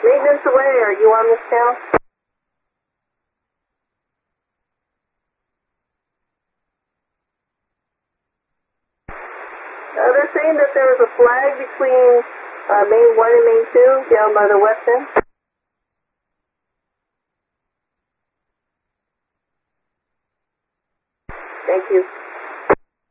Maintenance away, are you on this channel? They're saying that there was a flag between main 1 and main 2 down by the west end. Thank you.